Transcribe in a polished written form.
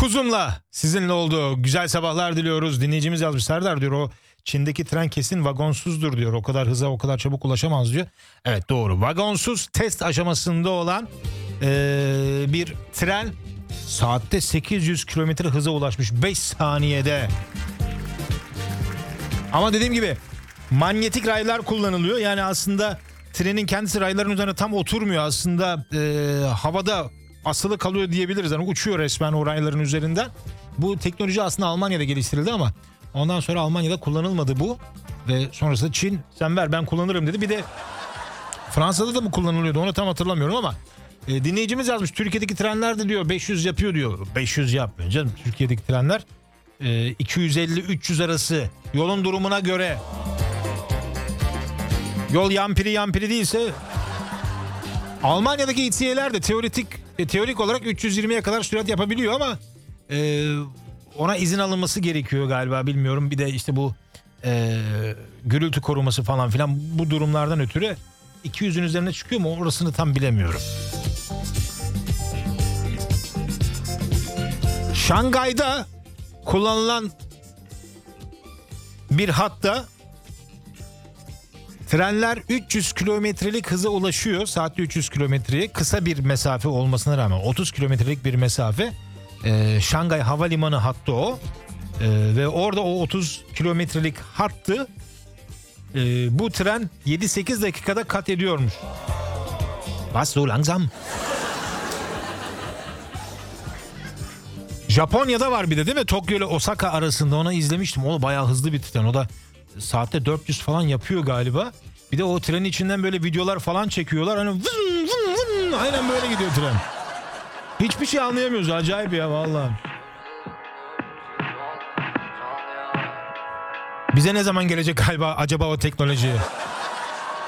Kuzum'la sizinle olduğu güzel sabahlar diliyoruz. Dinleyicimiz yazmış, Serdar diyor, o Çin'deki tren kesin vagonsuzdur diyor. O kadar hıza o kadar çabuk ulaşamaz diyor. Evet, doğru. Vagonsuz, test aşamasında olan bir tren saatte 800 kilometre hıza ulaşmış 5 saniyede. Ama dediğim gibi manyetik raylar kullanılıyor. Yani aslında trenin kendisi rayların üzerine tam oturmuyor. Aslında havada asılı kalıyor diyebiliriz. Yani uçuyor resmen o rayların üzerinden. Bu teknoloji aslında Almanya'da geliştirildi ama ondan sonra Almanya'da kullanılmadı bu. Ve sonrasında Çin sen ver ben kullanırım dedi. Bir de Fransa'da da mı kullanılıyordu onu tam hatırlamıyorum ama dinleyicimiz yazmış. Türkiye'deki trenler de diyor 500 yapıyor diyor. 500 yapmıyor canım. Türkiye'deki trenler 250-300 arası yolun durumuna göre. Yol yampiri değilse Almanya'daki İTÜ'ler de teorik olarak 320'ye kadar sürat yapabiliyor ama ona izin alınması gerekiyor galiba, bilmiyorum. Bir de işte bu gürültü koruması falan filan, bu durumlardan ötürü 200'ün üzerine çıkıyor mu orasını tam bilemiyorum. Şangay'da kullanılan bir hatta trenler 300 kilometrelik hıza ulaşıyor. Saatte 300 kilometreye, kısa bir mesafe olmasına rağmen 30 kilometrelik bir mesafe. Şangay Havalimanı hattı o. Ve orada o 30 kilometrelik hattı bu tren 7-8 dakikada kat ediyormuş. Was so langsam? Japonya'da var bir de değil mi? Tokyo ile Osaka arasında, onu izlemiştim. O bayağı hızlı bir tren. O da saatte 400 falan yapıyor galiba. Bir de o trenin içinden böyle videolar falan çekiyorlar. Hani vın vın vın, aynen böyle gidiyor tren. Hiçbir şey anlayamıyoruz. Acayip ya vallahi. Bize ne zaman gelecek galiba acaba o teknoloji?